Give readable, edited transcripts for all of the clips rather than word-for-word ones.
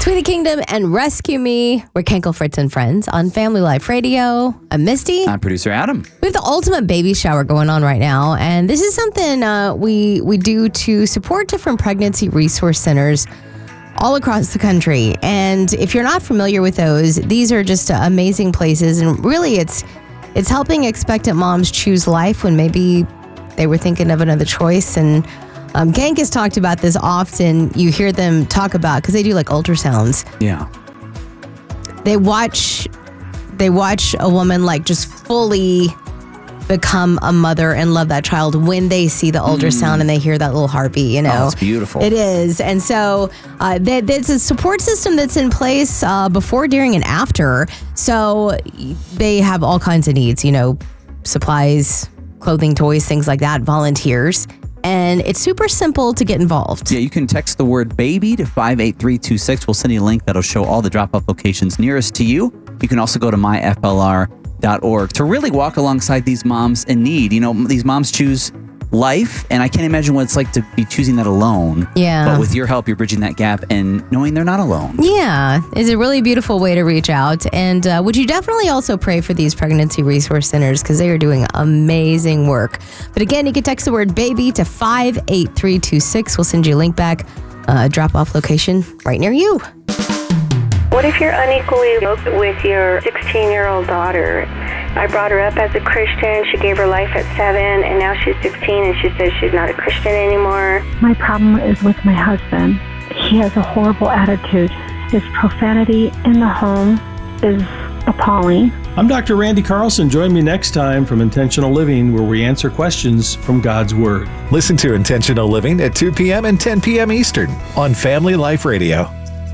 Between the Kingdom and Rescue Me. We're Kenkel, Fritz, and Friends on Family Life Radio. I'm Misty. I'm producer Adam. We have the ultimate baby shower going on right now, and this is something we do to support different pregnancy resource centers all across the country. And if you're not familiar with those, these are just amazing places, and really it's helping expectant moms choose life when maybe they were thinking of another choice. And Genk has talked about this often. You hear them talk about, because they do like ultrasounds. Yeah. They watch a woman like just fully become a mother and love that child when they see the ultrasound and they hear that little heartbeat, you know. Oh, it's beautiful. It is. And so there's a support system that's in place before, during, and after. So they have all kinds of needs, you know, supplies, clothing, toys, things like that, volunteers. And it's super simple to get involved. Yeah, you can text the word baby to 58326. We'll send you a link that'll show all the drop-off locations nearest to you. You can also go to myflr.org to really walk alongside these moms in need. You know, these moms choose life, and I can't imagine what it's like to be choosing that alone. Yeah. But with your help, you're bridging that gap and knowing they're not alone. Yeah, it's a really beautiful way to reach out. And would you definitely also pray for these pregnancy resource centers, because they are doing amazing work. But again, you can text the word baby to 58326. We'll send you a link back, a drop-off location right near you. What if you're unequally yoked with your 16-year-old daughter? I brought her up as a Christian. She gave her life at 7, and now she's 16, and she says she's not a Christian anymore. My problem is with my husband. He has a horrible attitude. His profanity in the home is appalling. I'm Dr. Randy Carlson. Join me next time from Intentional Living, where we answer questions from God's Word. Listen to Intentional Living at 2 p.m. and 10 p.m. Eastern on Family Life Radio.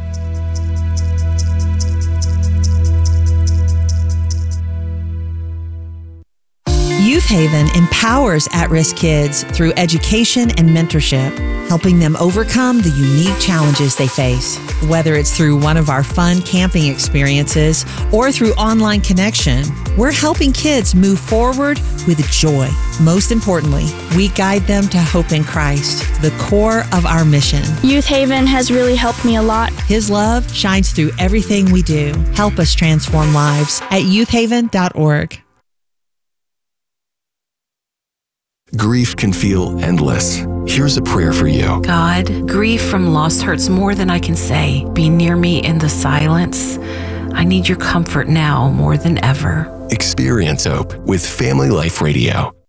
Youth Haven empowers at-risk kids through education and mentorship, helping them overcome the unique challenges they face. Whether it's through one of our fun camping experiences or through online connection, we're helping kids move forward with joy. Most importantly, we guide them to hope in Christ, the core of our mission. Youth Haven has really helped me a lot. His love shines through everything we do. Help us transform lives at youthhaven.org. Grief can feel endless. Here's a prayer for you. God, grief from loss hurts more than I can say. Be near me in the silence. I need your comfort now more than ever. Experience hope with Family Life Radio.